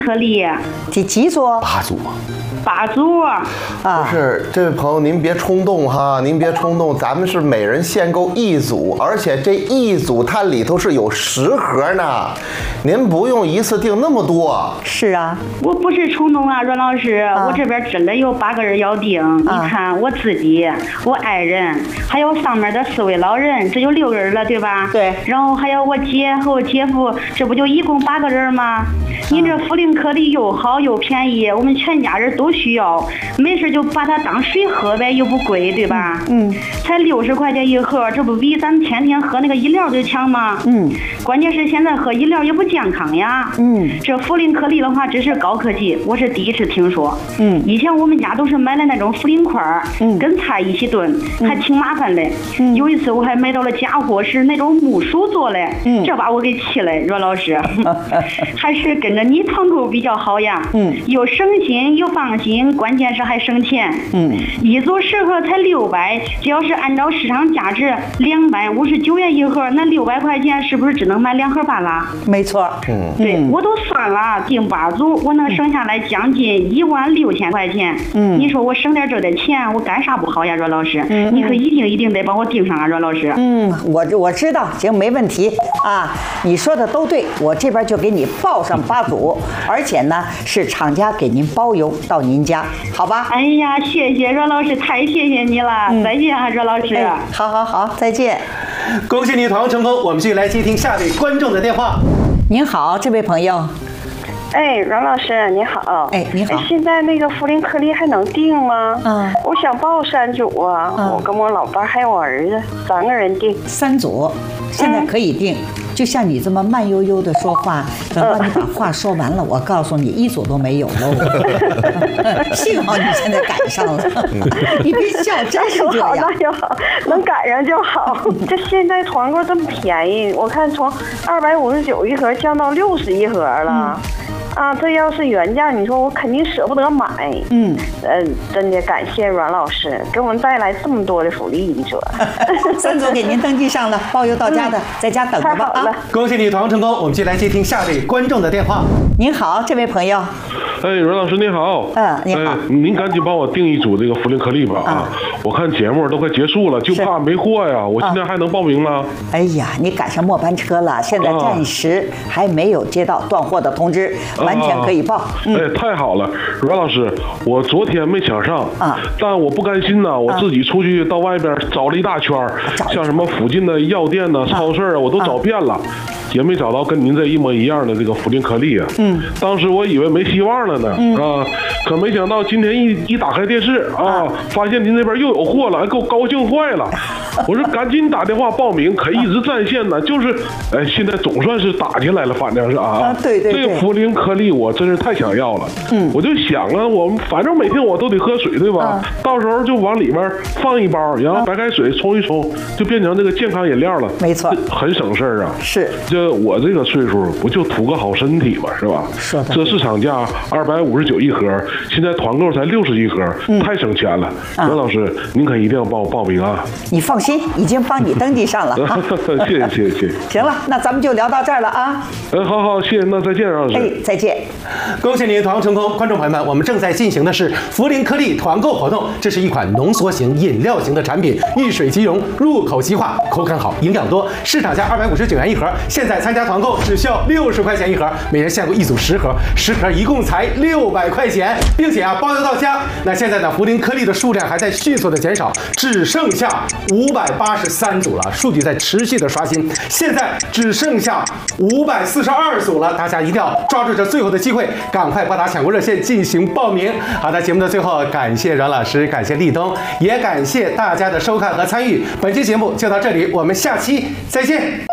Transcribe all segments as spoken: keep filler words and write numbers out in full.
颗粒。 第几组？ 八组。 八组啊！ 不是，这位朋友，您别冲动哈，您别冲动，咱们是每人限购一组，而且这一组它里头是有十盒呢，您不用一次订那么多。 是啊， 我不是冲动啊，阮老师，啊、我这边真的有八个人要订。啊、你看我自己，我爱人，还有上面的四位老人，这就六个人了，对吧？ 对。 然后还有我姐和我姐夫，这不就一共八个人吗？您这茯苓颗粒又好又便宜，我们全家人都需要，没事就把它当水喝呗，又不贵，对吧？嗯，才六十块钱一盒，这不比咱天天喝那个饮料就强吗？嗯，关键是现在喝饮料也不健康呀。嗯，这茯苓颗粒的话，这是高科技，我是第一次听说。嗯，以前我们家都是买的那种茯苓块儿，嗯，跟菜一起炖，还挺麻烦的。嗯，有一次我还买到了假货，是那种木薯做的，嗯，这把我给气了，阮老师，还是跟着你团购比较好呀。嗯，又省心又放心，关键是还省钱。嗯，一组十盒才六百，只要是按照市场价值两百五十九元一盒，那六百块钱是不是只能买两盒半啦？ 没错。嗯， 对，我都算了，订八组我能省下来将近一万六千块钱。嗯，你说我省点这点钱，我干啥不好呀，阮老师？嗯，你可一定一定得帮我订上啊，阮老师。 嗯，我我知道，行，没问题啊，你说的都对，我这边就给你报上八组，而且呢是厂家给您包邮到您家，好吧？ 哎呀，谢谢阮老师，太谢谢你了，嗯、再见啊，阮老师。 哎、好好好，再见。 恭喜你团购成功，我们继续来接听下位观众的电话。 您好，这位朋友。 哎，阮老师你好。 哎，你好。 现在那个茯苓颗粒还能订吗？嗯，我想报三组啊，嗯、我跟我老伴还有我儿子三个人订。 三组，现在可以订。嗯，就像你这么慢悠悠的说话，等到你把话说完了，我告诉你，一组都没有喽。幸好你现在赶上了，你别笑，真是这样。 那就好，能赶上就好。这现在团购这么便宜，我看从二百五十九一盒降到六十一盒了。嗯啊，这要是原价，你说我肯定舍不得买。嗯，呃，真的感谢阮老师给我们带来这么多的福利，你说。 三组给您登记上了，包邮到家的，嗯、在家等着吧啊！ 恭喜你团购成功，我们接来接听下位观众的电话。 您好，这位朋友。 哎，阮老师您好。 嗯，你好。 哎，您赶紧帮我订一组这个茯苓颗粒吧啊！我看节目都快结束了，就怕没货呀。我今天还能报名吗？ 哎呀，你赶上末班车了，现在暂时还没有接到断货的通知。完全可以报。啊嗯、哎，太好了，阮老师，我昨天没抢上啊，但我不甘心呐，我自己出去到外边找了一大圈，啊、像什么附近的药店呐、啊、超市啊，我都找遍了。啊也没找到跟您这一模一样的这个茯苓颗粒啊！嗯，当时我以为没希望了呢，嗯、啊，可没想到今天一一打开电视啊，发现您这边又有货了，给我高兴坏了。我说赶紧打电话报名，可一直占线呢，就是，哎，现在总算是打进来了，反正是啊。 啊，对对对。 这个茯苓颗粒我真是太想要了。嗯，我就想啊，我们反正每天我都得喝水，对吧？啊、到时候就往里面放一包，然后白开水冲一冲，就变成这个健康饮料了。 没错， 很省事儿啊。 是。 这我这个岁数不就图个好身体嘛，是吧？ 是的。 这市场价二百五十九一盒，现在团购才六十一盒，嗯、太省钱了。阮、啊、老师，您可一定要帮我报名啊！ 你放心，已经帮你登记上了啊！ 谢谢谢谢。 行了，那咱们就聊到这儿了啊！ 哎，好好，谢谢，那再见，阮老师。 哎，再见。 恭喜您团购成功，观众朋友们，我们正在进行的是茯苓颗粒团购活动，这是一款浓缩型饮料型的产品，遇水即溶，入口即化，口感好，营养多，市场价二百五十九元一盒，现在参加团购只需要六十块钱一盒，每人限购一组十盒，十盒一共才六百块钱，并且啊包邮到家。那现在呢，茯苓颗粒的数量还在迅速的减少，只剩下五百八十三组了，数据在持续的刷新，现在只剩下五百四十二组了，大家一定要抓住这最后的机会，赶快拨打抢购热线进行报名。好的，节目的最后，感谢阮老师，感谢立冬，也感谢大家的收看和参与。本期节目就到这里，我们下期再见。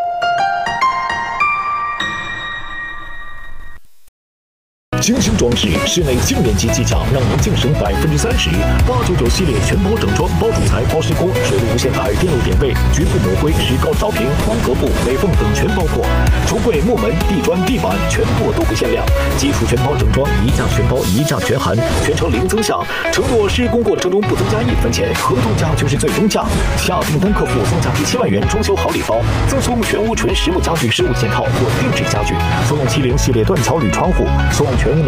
精心装饰，室内静电机机甲让您净省百分之三十。八九九系列全包整装，包主材、包施工、水路无线台、电路点位、局部抹灰、石膏烧平、方格布、美缝等全包括。橱柜、木门、地砖、地板全部都不限量。基础全包整装，一价全包，一价全含，全程零增项。承诺施工过程中不增加一分钱，合同价就是最终价。下订单客户送价值七万元装修好礼包，赠送全屋纯实木家具十五件套或定制家具，送七零系列断桥铝窗户，送全